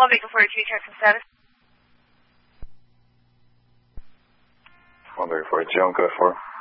1 Baker 42, checking status. 1 Baker 42, I'm good for.